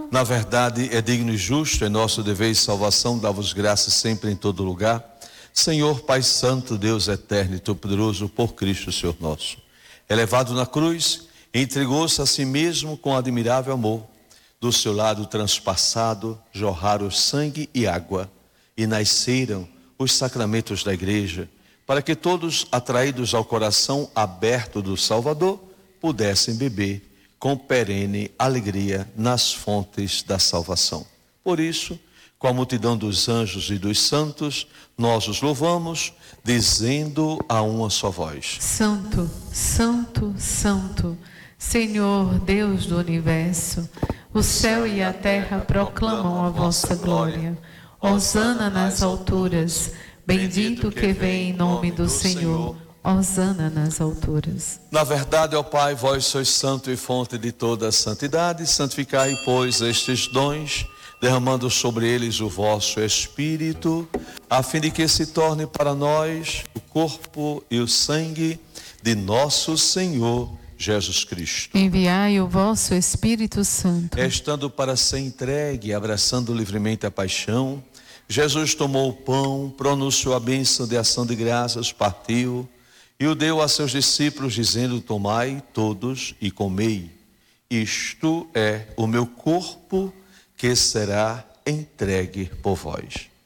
Na verdade, é digno e justo, é nosso dever e salvação, dar-vos graças sempre em todo lugar. Senhor, Pai Santo, Deus eterno e todo-poderoso, por Cristo, Senhor nosso. Elevado na cruz, entregou-se a si mesmo com admirável amor. Do seu lado transpassado, jorraram sangue e água, e nasceram os sacramentos da igreja, para que todos, atraídos ao coração aberto do Salvador, pudessem beber com perene alegria nas fontes da salvação. Por isso, com a multidão dos anjos e dos santos, nós os louvamos, dizendo a uma só voz: Santo, Santo, Santo, Senhor Deus do Universo, o céu e a terra proclamam a vossa glória. Hosana nas alturas, bendito que vem em nome do Senhor. Hosana nas alturas. Na verdade, ó Pai, vós sois santo e fonte de toda a santidade. Santificai, pois, estes dons, derramando sobre eles o vosso Espírito, a fim de que se torne para nós o corpo e o sangue de nosso Senhor Jesus Cristo. Enviai o vosso Espírito Santo. Estando para ser entregue, abraçando livremente a paixão, Jesus tomou o pão, pronunciou a bênção de ação de graças, partiu e o deu a seus discípulos, dizendo: tomai todos e comei. Isto é o meu corpo que será entregue por vós.